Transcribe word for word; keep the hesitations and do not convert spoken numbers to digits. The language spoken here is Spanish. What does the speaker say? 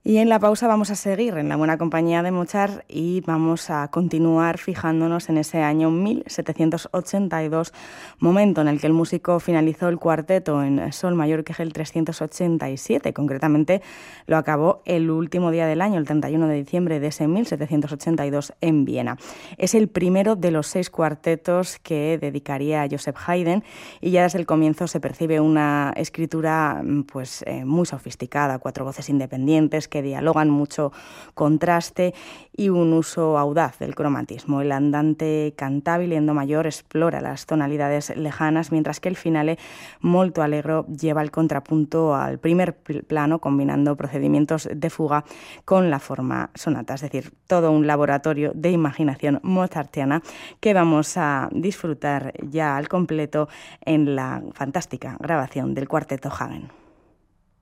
Y en la pausa vamos a seguir en la buena compañía de Mozart y vamos a continuar fijándonos en ese año mil setecientos ochenta y dos, momento en el que el músico finalizó el cuarteto en sol mayor que el trescientos ochenta y siete. Concretamente lo acabó el último día del año, el treinta y uno de diciembre de ese mil setecientos ochenta y dos en Viena. Es el primero de los seis cuartetos que dedicaría a Joseph Haydn y ya desde el comienzo se percibe una escritura pues, eh, muy sofisticada, cuatro voces independientes que dialogan, mucho contraste y un uso audaz del cromatismo. El andante cantabile en do mayor explora las tonalidades lejanas, mientras que el finale molto allegro lleva el contrapunto al primer plano, combinando procedimientos de fuga con la forma sonata, es decir, todo un laboratorio de imaginación mozartiana que vamos a disfrutar ya al completo en la fantástica grabación del cuarteto Hagen.